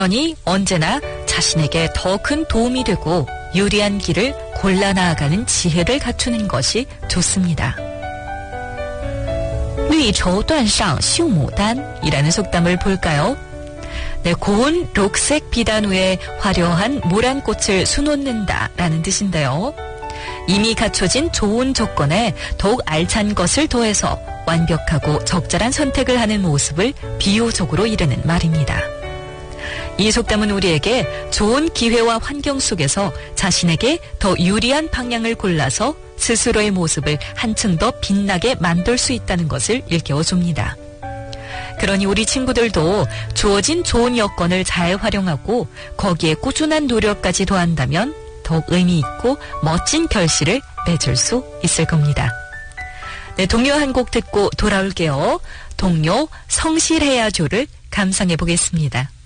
그러니 언제나 자신에게 더 큰 도움이 되고 유리한 길을 골라 나아가는 지혜를 갖추는 것이 좋습니다. 绿绸缎上绣牡丹이라는 속담을 볼까요? 네, 고운 녹색 비단 위에 화려한 모란꽃을 수놓는다 라는 뜻인데요. 이미 갖춰진 좋은 조건에 더욱 알찬 것을 더해서 완벽하고 적절한 선택을 하는 모습을 비유적으로 이르는 말입니다. 이 속담은 우리에게 좋은 기회와 환경 속에서 자신에게 더 유리한 방향을 골라서 스스로의 모습을 한층 더 빛나게 만들 수 있다는 것을 일깨워줍니다. 그러니 우리 친구들도 주어진 좋은 여건을 잘 활용하고 거기에 꾸준한 노력까지 더한다면 더욱 의미 있고 멋진 결실을 맺을 수 있을 겁니다. 네, 동요 한 곡 듣고 돌아올게요. 동요 성실해야죠를 감상해 보겠습니다.